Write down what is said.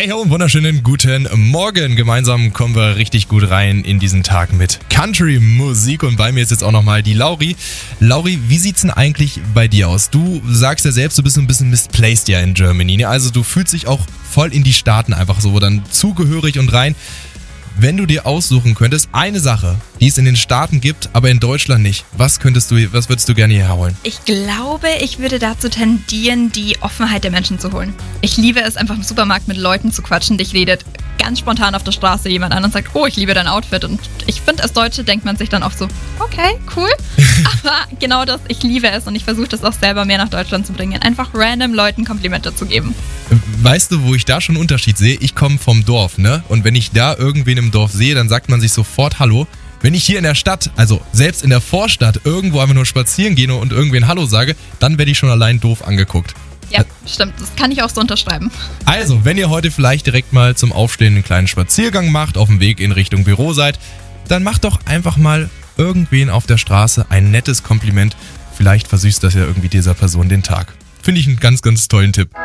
Hey ho, wunderschönen guten Morgen. Gemeinsam kommen wir richtig gut rein in diesen Tag mit Country-Musik und bei mir ist jetzt auch nochmal die Lauri. Lauri, wie sieht's denn eigentlich bei dir aus? Du sagst ja selbst, du bist ein bisschen misplaced ja in Germany, ne? Also du fühlst dich auch voll in die Staaten einfach so dann zugehörig und rein. Wenn du dir aussuchen könntest, eine Sache, die es in den Staaten gibt, aber in Deutschland nicht, was würdest du gerne hierher holen? Ich glaube, ich würde dazu tendieren, die Offenheit der Menschen zu holen. Ich liebe es, einfach im Supermarkt mit Leuten zu quatschen. Dich redet ganz spontan auf der Straße jemand an und sagt, oh, ich liebe dein Outfit. Und ich finde, als Deutsche denkt man sich dann oft so, okay, cool. Aber genau das, ich liebe es und ich versuche das auch selber mehr nach Deutschland zu bringen. Einfach random Leuten Komplimente zu geben. Weißt du, wo ich da schon einen Unterschied sehe? Ich komme vom Dorf, ne? Und wenn ich da irgendwen im Dorf sehe, dann sagt man sich sofort Hallo. Wenn ich hier in der Stadt, also selbst in der Vorstadt, irgendwo einfach nur spazieren gehe und irgendwen Hallo sage, dann werde ich schon allein doof angeguckt. Ja, stimmt. Das kann ich auch so unterschreiben. Also, wenn ihr heute vielleicht direkt mal zum Aufstehen einen kleinen Spaziergang macht, auf dem Weg in Richtung Büro seid, dann macht doch einfach mal irgendwen auf der Straße ein nettes Kompliment. Vielleicht versüßt das ja irgendwie dieser Person den Tag. Finde ich einen ganz, ganz tollen Tipp.